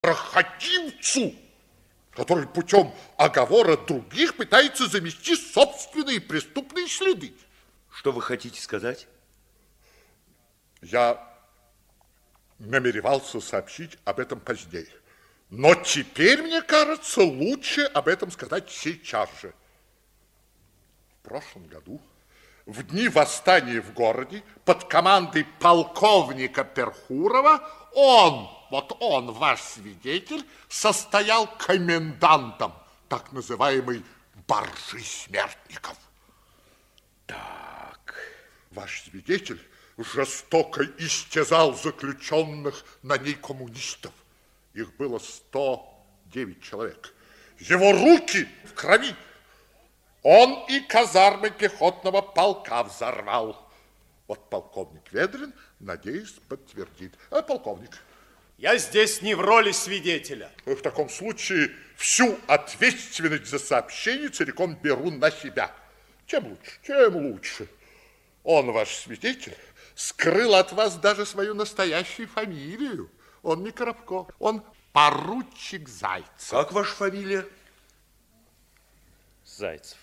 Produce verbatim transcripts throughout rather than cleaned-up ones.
проходимцу, который путем оговора других пытается замести собственные преступные следы. Что вы хотите сказать? Я намеревался сообщить об этом позднее. Но теперь, мне кажется, лучше об этом сказать сейчас же. В прошлом году, в дни восстания в городе, под командой полковника Перхурова, он, вот он, ваш свидетель, состоял комендантом так называемой боржи смертников. Так. Ваш свидетель жестоко истязал заключенных на ней коммунистов. Их было сто девять человек. Его руки в крови. Он и казармы пехотного полка взорвал. Вот полковник Ведрин, надеюсь, подтвердит. А полковник? Я здесь не в роли свидетеля. В таком случае всю ответственность за сообщение целиком беру на себя. Чем лучше, тем лучше. Он, ваш свидетель, скрыл от вас даже свою настоящую фамилию. Он не Коробко, он поручик Зайцев. Как ваша фамилия? Зайцев.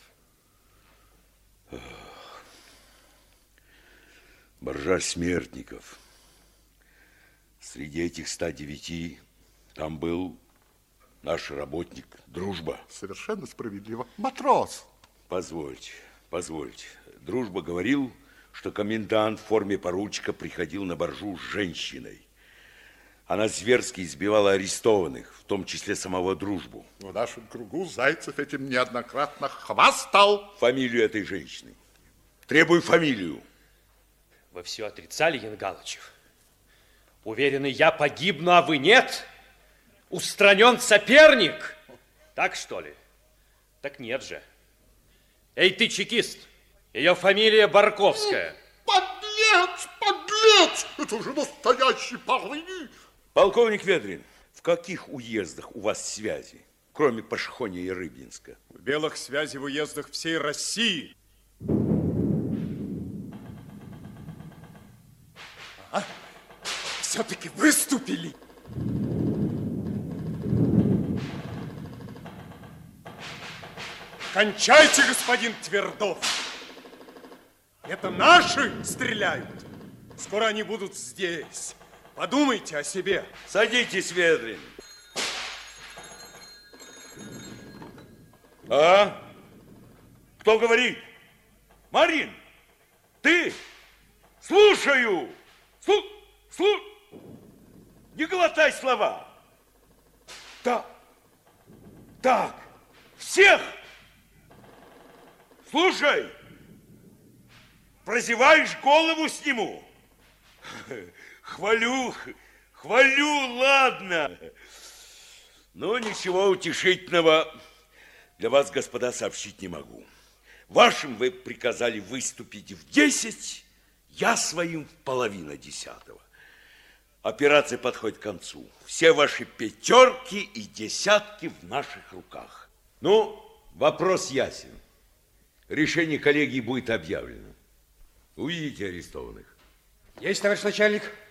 Боржа смертников. Среди этих ста девяти там был наш работник, Дружба. Совершенно справедливо. Матрос. Позвольте, позвольте. Дружба говорил, что комендант в форме поручика приходил на боржу с женщиной. Она зверски избивала арестованных, в том числе самого Дружбу. В нашем кругу Зайцев этим неоднократно хвастал. Фамилию этой женщины. Требую фамилию. Вы все отрицали, Янгалычев. Уверены, я погибну, а вы нет? Устранен соперник? Так что ли? Так нет же. Эй, ты чекист, ее фамилия Барковская. Подлец, подлец! Это же настоящий порыв! Полковник Ведрин, в каких уездах у вас связи, кроме Пашихония и Рыбинска? В белых связей в уездах всей России. А? Все-таки выступили. Кончайте, господин Твердов. Это наши стреляют. Скоро они будут здесь. Подумайте о себе. Садитесь, Ведрин. А? Кто говорит? Марин, ты? Слушаю. Слу... Слу... Не глотай слова. Так. Так. Всех. Слушай. Прозеваешь, голову сниму. Хвалю, хвалю, ладно. Но ничего утешительного для вас, господа, сообщить не могу. Вашим вы приказали выступить в десять, я своим в половину десятого. Операция подходит к концу. Все ваши пятерки и десятки в наших руках. Ну, вопрос ясен. Решение коллегии будет объявлено. Увидите арестованных. Есть, товарищ начальник.